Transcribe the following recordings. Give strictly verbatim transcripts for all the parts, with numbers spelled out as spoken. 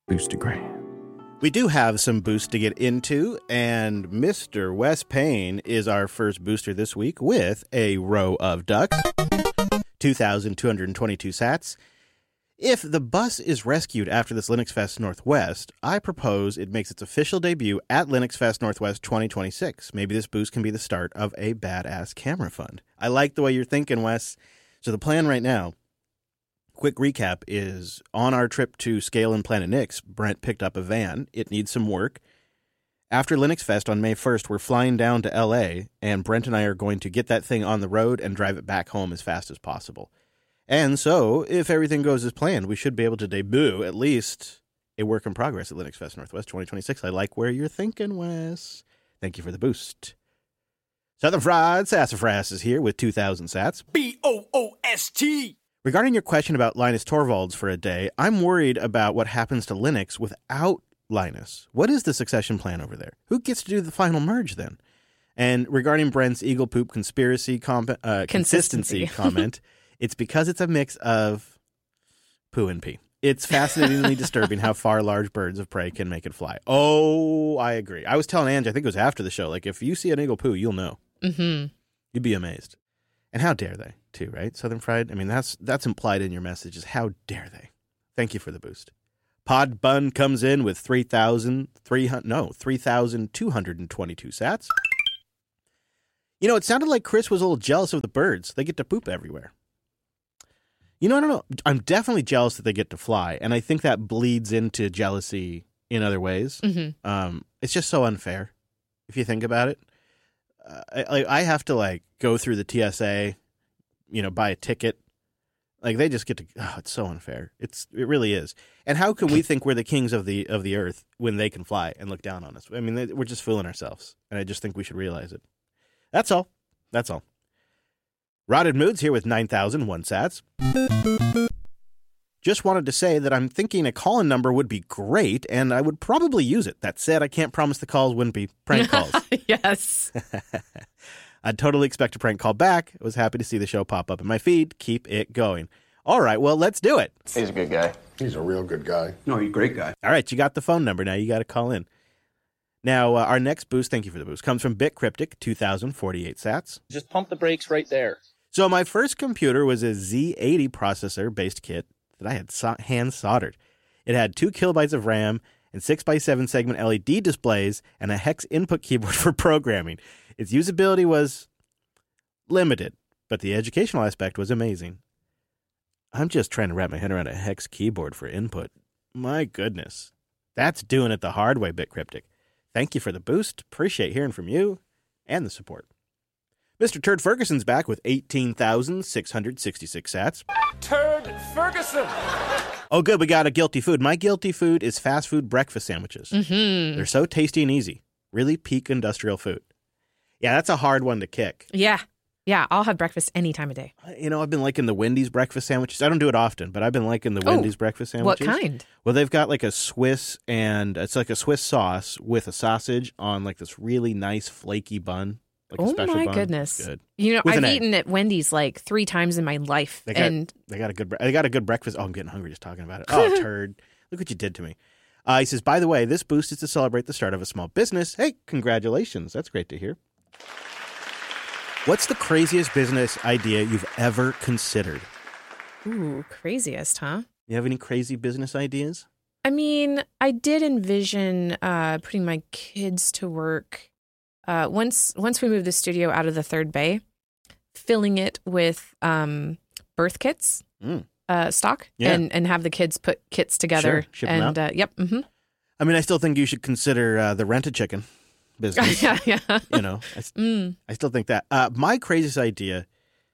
Boostagram. We do have some boosts to get into, and Mister Wes Payne is our first booster this week with a row of ducks, two thousand two hundred twenty-two sats. If the bus is rescued after this Linux Fest Northwest, I propose it makes its official debut at Linux Fest Northwest twenty twenty-six. Maybe this boost can be the start of a badass camera fund. I like the way you're thinking, Wes. So the plan right now, quick recap, is on our trip to Scale and Planet Nix, Brent picked up a van. It needs some work. After Linux Fest on May first, we're flying down to L A, and Brent and I are going to get that thing on the road and drive it back home as fast as possible. And so, if everything goes as planned, we should be able to debut at least a work in progress at Linux Fest Northwest twenty twenty-six. I like where you're thinking, Wes. Thank you for the boost. Southern Fried Sassafras is here with two thousand sats. B O O S T. Regarding your question about Linus Torvalds for a day, I'm worried about what happens to Linux without Linus. What is the succession plan over there? Who gets to do the final merge then? And regarding Brent's Eagle Poop conspiracy comp- uh, consistency comment, it's because it's a mix of poo and pee. It's fascinatingly disturbing how far large birds of prey can make it fly. Oh, I agree. I was telling Angie, I think it was after the show, like if you see an eagle poo, you'll know. Mm-hmm. You'd be amazed. And how dare they, too, right? Southern Fried? I mean, that's that's implied in your message is how dare they? Thank you for the boost. Pod Bun comes in with three thousand three hundred no, three thousand two hundred twenty-two sats. You know, it sounded like Chris was a little jealous of the birds. They get to poop everywhere. You know, I don't know. I'm definitely jealous that they get to fly, and I think that bleeds into jealousy in other ways. Mm-hmm. Um, it's just so unfair, if you think about it. Uh, I, I have to, like, go through the T S A, you know, buy a ticket. Like, they just get to, oh, it's so unfair. It's, it really is. And how can we think we're the kings of the of the earth when they can fly and look down on us? I mean, they, we're just fooling ourselves, and I just think we should realize it. That's all. That's all. Rotted Moods here with nine thousand one sats. Just wanted to say that I'm thinking a call-in number would be great, and I would probably use it. That said, I can't promise the calls wouldn't be prank calls. Yes. I'd totally expect a prank call back. I was happy to see the show pop up in my feed. Keep it going. All right, well, let's do it. He's a good guy. He's a real good guy. No, he's a great guy. All right, you got the phone number. Now you got to call in. Now, uh, our next boost, thank you for the boost, comes from BitCryptic, two thousand forty-eight sats. Just pump the brakes right there. So my first computer was a Z eighty processor-based kit that I had so- hand soldered. It had two kilobytes of RAM and six by seven segment L E D displays and a hex input keyboard for programming. Its usability was limited, but the educational aspect was amazing. I'm just trying to wrap my head around a hex keyboard for input. My goodness. That's doing it the hard way, BitCryptic. Thank you for the boost. Appreciate hearing from you and the support. Mister Turd Ferguson's back with eighteen thousand six hundred sixty-six sats. Turd Ferguson. Oh, good. We got a guilty food. My guilty food is fast food breakfast sandwiches. Mm-hmm. They're so tasty and easy. Really peak industrial food. Yeah, that's a hard one to kick. Yeah. Yeah, I'll have breakfast any time of day. You know, I've been liking the Wendy's breakfast sandwiches. I don't do it often, but I've been liking the Oh, Wendy's breakfast sandwiches. What kind? Well, they've got like a Swiss, and it's like a Swiss sauce with a sausage on like this really nice flaky bun. Like a Oh special my bun. goodness! Good. You know, With I've an egg. eaten at Wendy's like three times in my life, They got, and they got a good. bre- They got a good breakfast. Oh, I'm getting hungry just talking about it. Oh, turd! Look what you did to me. Uh, he says, by the way, this boost is to celebrate the start of a small business. Hey, congratulations! That's great to hear. What's the craziest business idea you've ever considered? ooh, craziest, huh? You have any crazy business ideas? I mean, I did envision uh, putting my kids to work uh, once once we moved the studio out of the third bay, filling it with um, birth kits, Mm. uh, stock, Yeah. and and have the kids put kits together. Sure, ship 'em and out. uh, yep, mm-hmm. I mean, I still think you should consider uh, the rent-a-chicken business. yeah, yeah. You know, I, s- Mm. I still think that. Uh, my craziest idea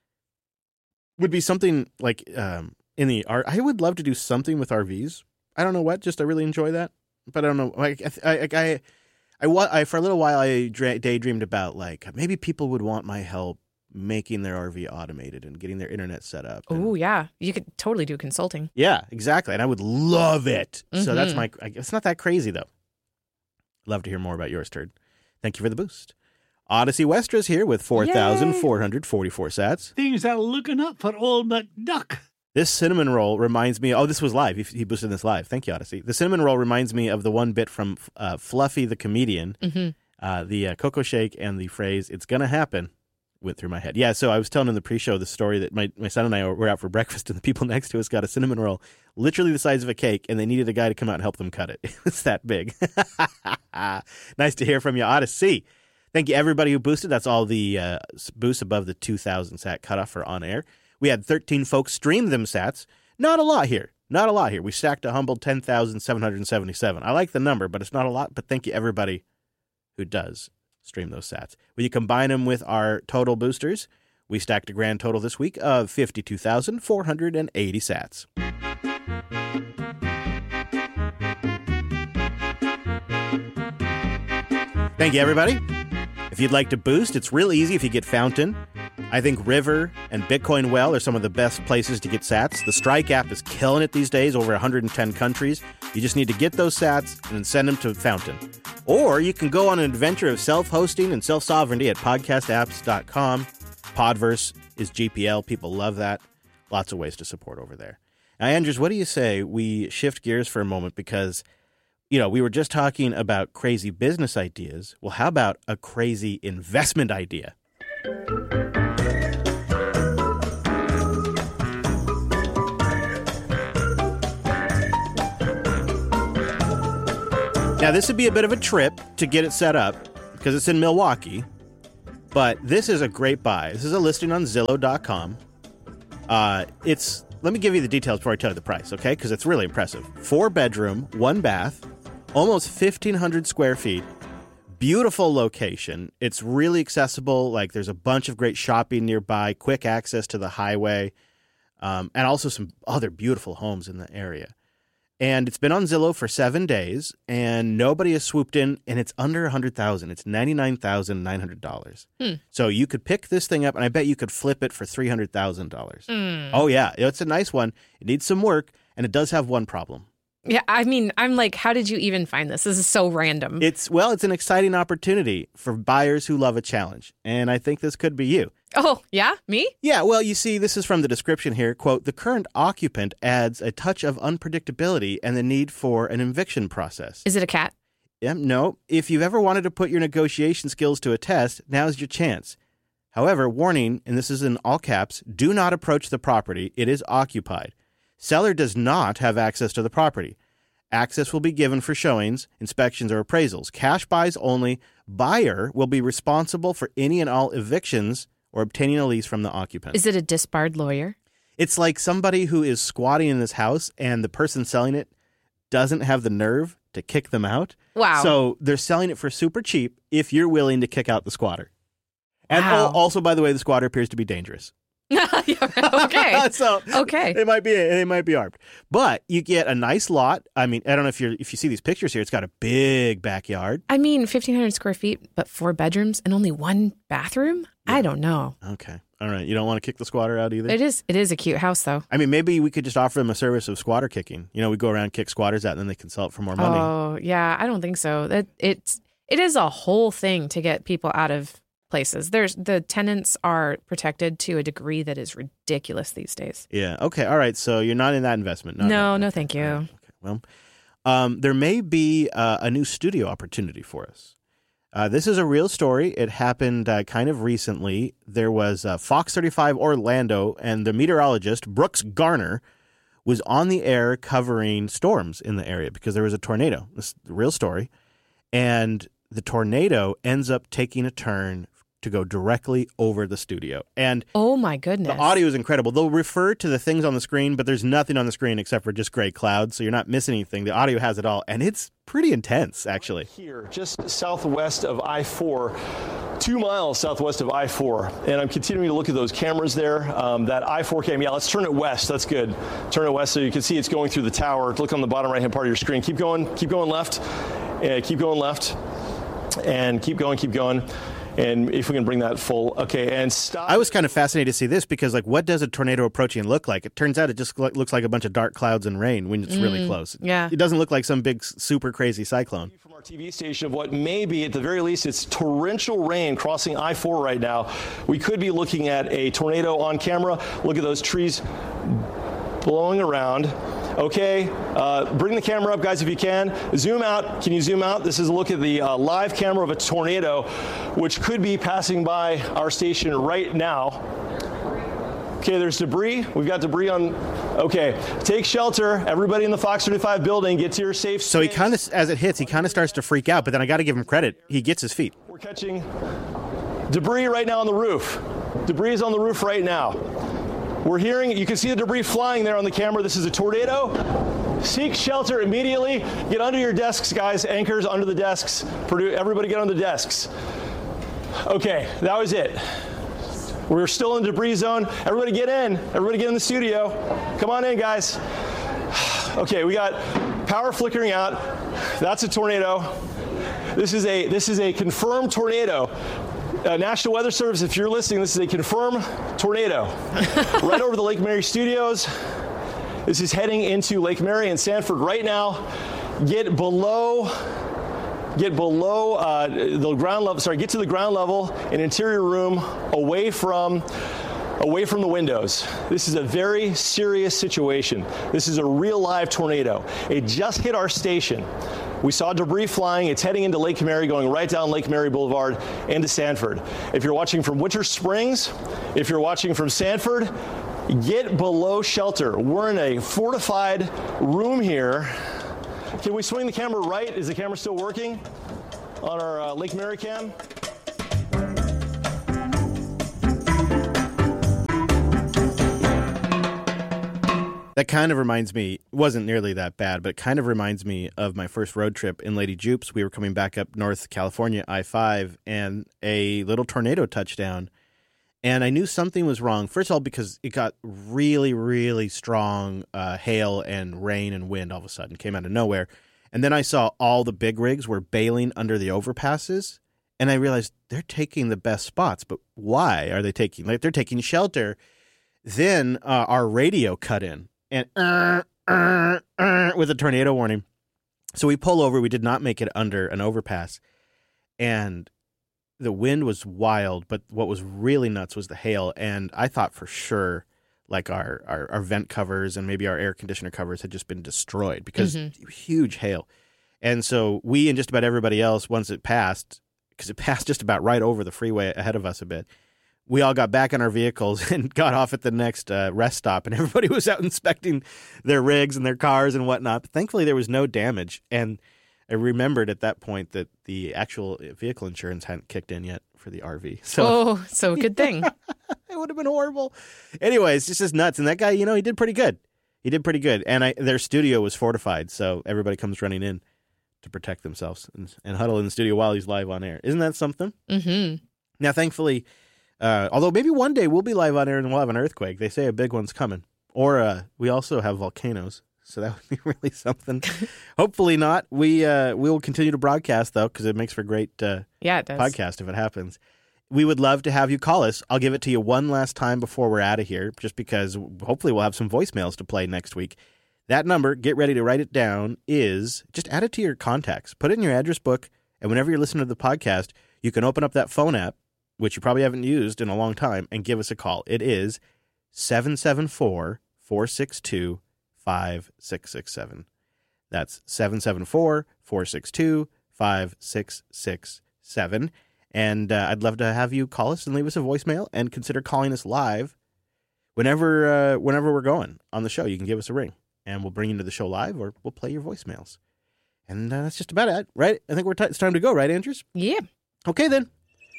would be something like um, in the art. I would love to do something with R Vs. I don't know what. Just I really enjoy that, but I don't know. Like I, I, I, I, wa- I for a little while I dra- daydreamed about like maybe people would want my help making their R V automated and getting their internet set up. and- Oh yeah, you could totally do consulting. Yeah, exactly. And I would love it. So that's Mhm. my, I- it's not that crazy though. Love to hear more about yours, Turd. Thank you for the boost. Odyssey Westra's here with four thousand four hundred forty-four sats. Things are looking up for old McDuck. This cinnamon roll reminds me, oh, this was live. He, he boosted this live. Thank you, Odyssey. The cinnamon roll reminds me of the one bit from uh, Fluffy the Comedian. Mm-hmm. Uh, the uh, Cocoa Shake and the phrase, it's going to happen, went through my head. Yeah, so I was telling in the pre-show the story that my, my son and I were out for breakfast, and the people next to us got a cinnamon roll literally the size of a cake, and they needed a guy to come out and help them cut it. It was that big. Nice to hear from you, Odyssey. Thank you, everybody who boosted. That's all the uh, boosts above the two thousand sat cutoff for on air. We had thirteen folks stream them sats. Not a lot here. Not a lot here. We stacked a humble ten thousand seven hundred seventy-seven. I like the number, but it's not a lot. But thank you, everybody who does stream those sats. When you combine them with our total boosters, we stacked a grand total this week of fifty-two thousand four hundred eighty sats. Thank you, everybody. If you'd like to boost, it's real easy if you get Fountain. I think River and Bitcoin Well are some of the best places to get sats. The Strike app is killing it these days, over one hundred ten countries. You just need to get those sats and then send them to Fountain. Or you can go on an adventure of self-hosting and self-sovereignty at podcast apps dot com. Podverse is G P L. People love that. Lots of ways to support over there. Now, Andrews, what do you say we shift gears for a moment? Because, you know, we were just talking about crazy business ideas. Well, how about a crazy investment idea? Now, this would be a bit of a trip to get it set up because it's in Milwaukee, but this is a great buy. This is a listing on Zillow dot com. Uh, it's let me give you the details before I tell you the price, okay? Because it's really impressive. Four bedroom, one bath, almost fifteen hundred square feet. Beautiful location. It's really accessible. Like, there's a bunch of great shopping nearby, quick access to the highway, um, and also some other beautiful homes in the area. And it's been on Zillow for seven days, and nobody has swooped in, and it's under one hundred thousand dollars. It's ninety-nine thousand nine hundred dollars. Hmm. So you could pick this thing up, and I bet you could flip it for three hundred thousand dollars. Mm. Oh, yeah. It's a nice one. It needs some work, and it does have one problem. Yeah, I mean, I'm like, how did you even find this? This is so random. It's, well, it's an exciting opportunity for buyers who love a challenge, and I think this could be you. Oh, yeah? Me? Yeah, well, you see, this is from the description here. Quote, the current occupant adds a touch of unpredictability and the need for an eviction process. Is it a cat? Yeah, no. If you've ever wanted to put your negotiation skills to a test, now's your chance. However, warning, and this is in all caps, do not approach the property. It is occupied. Seller does not have access to the property. Access will be given for showings, inspections, or appraisals. Cash buys only. Buyer will be responsible for any and all evictions or obtaining a lease from the occupant. Is it a disbarred lawyer? It's like somebody who is squatting in this house and the person selling it doesn't have the nerve to kick them out. Wow. So they're selling it for super cheap if you're willing to kick out the squatter. And wow. also, by the way, the squatter appears to be dangerous. Okay. so okay. They might be they might be armed. But you get a nice lot. I mean, I don't know if you're if you see these pictures here, it's got a big backyard. I mean, fifteen hundred square feet, but four bedrooms and only one bathroom? Yeah. I don't know. Okay. All right. You don't want to kick the squatter out either? It is it is a cute house, though. I mean, maybe we could just offer them a service of squatter kicking. You know, we go around, kick squatters out, and then they can sell it for more money. Oh, yeah. I don't think so. That it's it is a whole thing to get people out of places. There's the tenants are protected to a degree that is ridiculous these days. Yeah. Okay. All right. So you're not in that investment. Not no, that. no, thank you. Right. Okay. Well, um, there may be uh, a new studio opportunity for us. Uh, this is a real story. It happened uh, kind of recently. There was uh, Fox thirty-five Orlando, and the meteorologist Brooks Garner was on the air covering storms in the area because there was a tornado. This is a real story. And the tornado ends up taking a turn to go directly over the studio. And oh my goodness. The audio is incredible. They'll refer to the things on the screen, but there's nothing on the screen except for just gray clouds, so you're not missing anything. The audio has it all, and it's pretty intense, actually. Here, just southwest of I four, two miles southwest of I four, and I'm continuing to look at those cameras there. Um, that I four cam, yeah, let's turn it west. That's good. Turn it west so you can see it's going through the tower. Look on the bottom right-hand part of your screen. Keep going, keep going left, uh, keep going left, and keep going, keep going. And if we can bring that full, okay, and stop. I was kind of fascinated to see this because, like, what does a tornado approaching look like? It turns out it just looks like a bunch of dark clouds and rain when it's mm, really close. Yeah. It doesn't look like some big, super crazy cyclone. From our T V station of what may be, at the very least, it's torrential rain crossing I four right now. We could be looking at a tornado on camera. Look at those trees blowing around. Okay, uh, bring the camera up, guys, if you can. Zoom out. Can you zoom out? This is a look at the uh, live camera of a tornado, which could be passing by our station right now. Okay, there's debris. We've got debris on. Okay, take shelter. Everybody in the Fox thirty-five building, get to your safe space. So he kind of, as it hits, he kind of starts to freak out, but then I got to give him credit. He gets his feet. We're catching debris right now on the roof. Debris is on the roof right now. We're hearing, you can see the debris flying there on the camera. This is a tornado. Seek shelter immediately. Get under your desks, guys. Anchors under the desks. Everybody get on the desks. Okay, that was it. We're still in the debris zone. Everybody get in. Everybody get in the studio. Come on in, guys. Okay, we got power flickering out. That's a tornado. This is a this is a confirmed tornado. Uh, National Weather Service, if you're listening, this is a confirmed tornado. Right over the Lake Mary studios. This is heading into Lake Mary and Sanford right now. Get below Get below uh, the ground level, sorry, get to the ground level, an interior room away from, away from the windows. This is a very serious situation. This is a real live tornado. It just hit our station. We saw debris flying. It's heading into Lake Mary, going right down Lake Mary Boulevard into Sanford. If you're watching from Winter Springs, if you're watching from Sanford, get below shelter. We're in a fortified room here. Can we swing the camera right? Is the camera still working on our uh, Lake Mary cam? That kind of reminds me, wasn't nearly that bad, but it kind of reminds me of my first road trip in Lady Jupes. We were coming back up North California, I five, and a little tornado touchdown. And I knew something was wrong, first of all, because it got really, really strong uh, hail and rain and wind all of a sudden, came out of nowhere. And then I saw all the big rigs were bailing under the overpasses, and I realized they're taking the best spots. But why are they taking, like, they're taking shelter. Then uh, our radio cut in, and uh, uh, uh, with a tornado warning. So we pull over. We did not make it under an overpass. And the wind was wild, but what was really nuts was the hail. And I thought for sure, like our, our, our vent covers and maybe our air conditioner covers had just been destroyed because mm-hmm. huge hail. And so we and just about everybody else, once it passed, because it passed just about right over the freeway ahead of us a bit, we all got back in our vehicles and got off at the next uh, rest stop. And everybody was out inspecting their rigs and their cars and whatnot. But thankfully, there was no damage. And I remembered at that point that the actual vehicle insurance hadn't kicked in yet for the R V. So, oh, so good thing. It would have been horrible. Anyways, it's just nuts. And that guy, you know, he did pretty good. He did pretty good. And I, their studio was fortified, so everybody comes running in to protect themselves and, and huddle in the studio while he's live on air. Isn't that something? Mm-hmm. Now, thankfully, uh, although maybe one day we'll be live on air and we'll have an earthquake. They say a big one's coming. Or uh, we also have volcanoes. So that would be really something. Hopefully not. We uh, we will continue to broadcast, though, because it makes for a great uh, yeah, it does. podcast if it happens. We would love to have you call us. I'll give it to you one last time before we're out of here, just because hopefully we'll have some voicemails to play next week. That number, get ready to write it down, is just add it to your contacts. Put it in your address book, and whenever you're listening to the podcast, you can open up that phone app, which you probably haven't used in a long time, and give us a call. It is seven seven four, four six two, five six six seven. That's seven seven four, four six two, five six six seven. And uh, I'd love to have you call us and leave us a voicemail, and consider calling us live whenever uh, whenever we're going on the show. You can give us a ring, and we'll bring you to the show live, or we'll play your voicemails. And uh, that's just about it, right? I think we're t- it's time to go, right, Andrews? Yeah. Okay, then.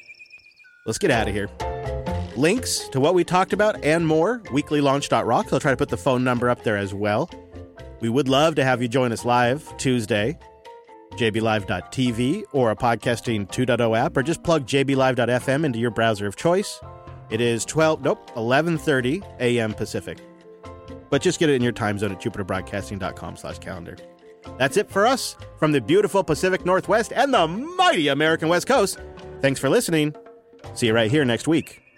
Let's get out of here. Links to what we talked about and more, weekly launch dot rock. I'll try to put the phone number up there as well. We would love to have you join us live Tuesday, j b live dot t v, or a Podcasting two point oh app, or just plug j b live dot f m into your browser of choice. It is twelve, nope, eleven thirty a.m. Pacific. But just get it in your time zone at jupiter broadcasting dot com slash calendar. That's it for us from the beautiful Pacific Northwest and the mighty American West Coast. Thanks for listening. See you right here next week.